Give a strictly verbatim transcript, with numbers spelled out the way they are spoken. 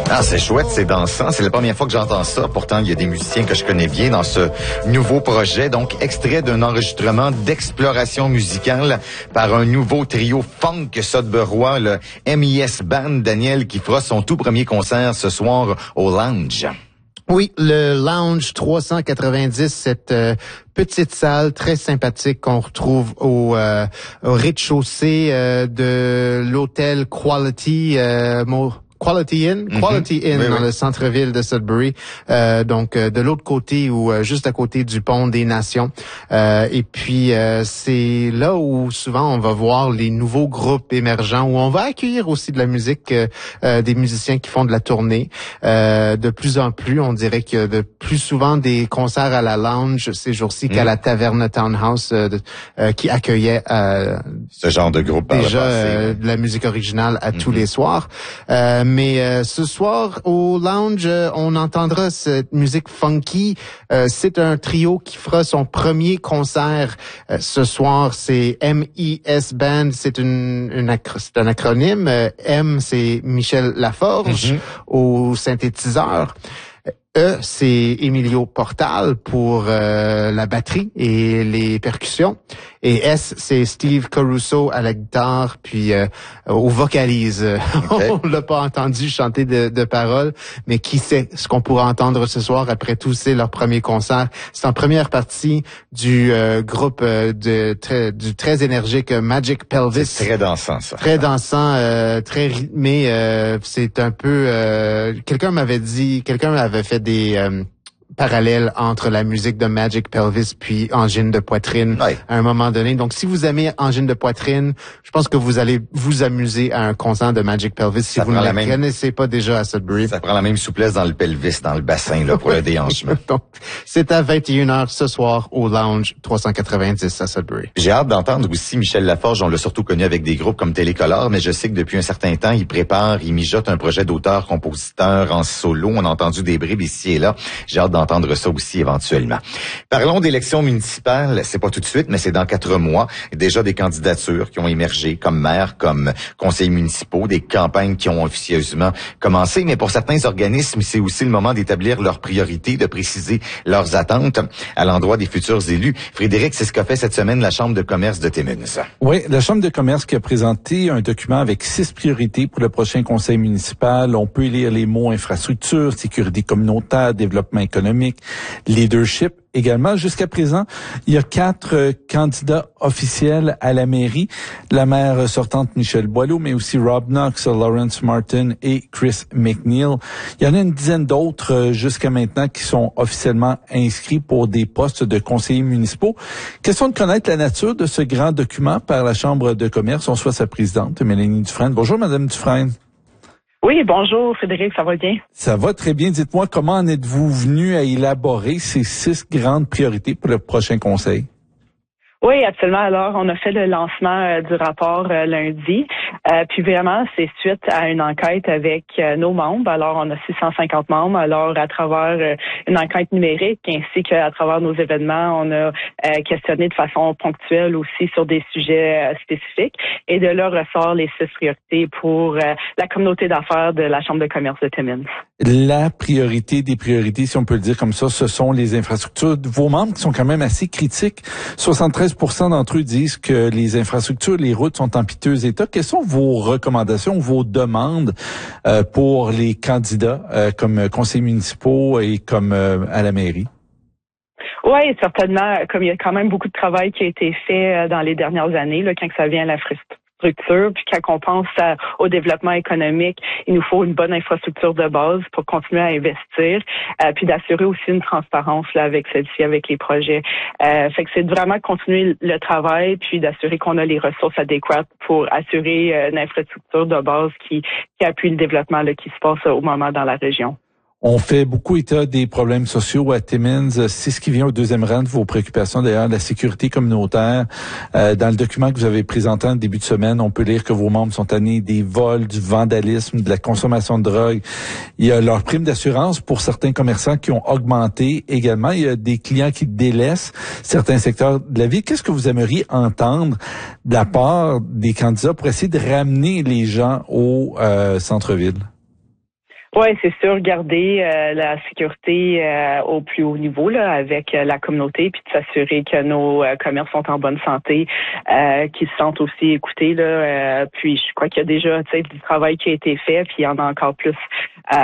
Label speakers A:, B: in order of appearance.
A: Ah, c'est chouette, c'est dansant. C'est la première fois que j'entends ça. Pourtant, il y a des musiciens que je connais bien dans ce nouveau projet. Donc, extrait d'un enregistrement d'exploration musicale par un nouveau trio funk sudburois, le M I S Band. Daniel, qui fera son tout premier concert ce soir au Lounge.
B: Oui, le Lounge trois cent quatre-vingt-dix, cette euh, petite salle très sympathique qu'on retrouve au, euh, au rez-de-chaussée euh, de l'hôtel Quality euh, Mo- Quality Inn, mm-hmm. Quality Inn oui, dans oui. le centre-ville de Sudbury, euh, donc euh, de l'autre côté ou euh, juste à côté du pont des Nations. Euh, et puis euh, c'est là où souvent on va voir les nouveaux groupes émergents, où on va accueillir aussi de la musique, euh, euh, des musiciens qui font de la tournée. Euh, de plus en plus, on dirait qu'il y a de plus souvent des concerts à la Lounge ces jours-ci mm. qu'à la Taverne Townhouse, euh, de, euh, qui accueillait euh,
A: ce genre de groupe
B: déjà
A: passé,
B: euh,
A: ouais.
B: de la musique originale à mm-hmm. tous les soirs. Euh, Mais euh, ce soir, au Lounge, euh, on entendra cette musique funky. Euh, c'est un trio qui fera son premier concert euh, ce soir. C'est M I S Band. C'est, une, une acro- c'est un acronyme. Euh, M, c'est Michel Laforge mm-hmm. au synthétiseur. E, c'est Emilio Portal pour euh, la batterie et les percussions. Et S, c'est Steve Caruso à la guitare, puis euh, aux vocalises. Okay. On l'a pas entendu chanter de, de paroles, mais qui sait ce qu'on pourra entendre ce soir. Après tout, c'est leur premier concert. C'est en première partie du euh, groupe euh, de très, du très énergique Magic Pelvis.
A: C'est très dansant, ça.
B: Très dansant, euh, très rythmé. Euh, c'est un peu... Euh, quelqu'un m'avait dit, quelqu'un m'avait fait des... Euh, parallèle entre la musique de Magic Pelvis puis Angine de poitrine oui. à un moment donné. Donc, si vous aimez Angine de poitrine, je pense que vous allez vous amuser à un concert de Magic Pelvis si ça vous ne le même... connaissez pas déjà à Sudbury.
A: Ça prend la même souplesse dans le pelvis, dans le bassin là pour le déhanchement.
B: Donc, c'est à vingt et une heures ce soir au Lounge trois cent quatre-vingt-dix à Sudbury.
A: J'ai hâte d'entendre aussi Michel Laforge. On l'a surtout connu avec des groupes comme Télécolor, mais je sais que depuis un certain temps, il prépare, il mijote un projet d'auteur-compositeur en solo. On a entendu des bribes ici et là. J'ai hâte d'entendre ça aussi éventuellement. Parlons d'élections municipales. C'est pas tout de suite, mais c'est dans quatre mois. Déjà des candidatures qui ont émergé comme maire, comme conseillers municipaux, des campagnes qui ont officieusement commencé. Mais pour certains organismes, c'est aussi le moment d'établir leurs priorités, de préciser leurs attentes à l'endroit des futurs élus. Frédéric, c'est ce qu'a fait cette semaine la Chambre de commerce de Timmins.
C: Oui, la Chambre de commerce qui a présenté un document avec six priorités pour le prochain conseil municipal. On peut lire les mots infrastructure, sécurité communautaire, développement économique, leadership également. Jusqu'à présent, il y a quatre euh, candidats officiels à la mairie. La maire sortante Michelle Boileau, mais aussi Rob Knox, Lawrence Martin et Chris McNeil. Il y en a une dizaine d'autres euh, jusqu'à maintenant qui sont officiellement inscrits pour des postes de conseillers municipaux. Question de connaître la nature de ce grand document par la Chambre de commerce. On soit sa présidente, Mélanie Dufresne. Bonjour, Madame Dufresne.
D: Oui, bonjour Frédéric, ça va bien?
C: Ça va très bien. Dites-moi, comment en êtes-vous venu à élaborer ces six grandes priorités pour le prochain conseil?
D: Oui, absolument. Alors, on a fait le lancement euh, du rapport euh, lundi. Euh, puis vraiment, c'est suite à une enquête avec euh, nos membres. Alors, on a six cent cinquante membres. Alors, à travers euh, une enquête numérique ainsi qu'à travers nos événements, on a euh, questionné de façon ponctuelle aussi sur des sujets euh, spécifiques. Et de là ressort les six priorités pour euh, la communauté d'affaires de la Chambre de commerce de Timmins.
C: La priorité des priorités, si on peut le dire comme ça, ce sont les infrastructures. Vos membres qui sont quand même assez critiques, soixante-treize pour cent d'entre eux disent que les infrastructures, les routes sont en piteux état. Quelles sont vos recommandations, vos demandes euh, pour les candidats euh, comme conseillers municipaux et comme euh, à la mairie?
D: Oui, certainement. Comme il y a quand même beaucoup de travail qui a été fait dans les dernières années, là, quand ça vient à l'infrastructure, puis quand on pense à, au développement économique, il nous faut une bonne infrastructure de base pour continuer à investir, euh, puis d'assurer aussi une transparence là avec celle-ci, avec les projets. Euh, fait que c'est vraiment continuer le travail, puis d'assurer qu'on a les ressources adéquates pour assurer euh, une infrastructure de base qui, qui appuie le développement là, qui se passe au moment dans la région.
C: On fait beaucoup état des problèmes sociaux à Timmins. C'est ce qui vient au deuxième rang de vos préoccupations, d'ailleurs, la sécurité communautaire. Euh, dans le document que vous avez présenté en début de semaine, on peut lire que vos membres sont tannés des vols, du vandalisme, de la consommation de drogue. Il y a leur prime d'assurance pour certains commerçants qui ont augmenté également. Il y a des clients qui délaissent certains secteurs de la vie. Qu'est-ce que vous aimeriez entendre de la part des candidats pour essayer de ramener les gens au euh, centre-ville?
D: Oui, c'est sûr, garder euh, la sécurité euh, au plus haut niveau là, avec euh, la communauté, puis de s'assurer que nos euh, commerces sont en bonne santé, euh, qu'ils se sentent aussi écoutés. Là, euh, puis je crois qu'il y a déjà du travail qui a été fait, puis il y en a encore plus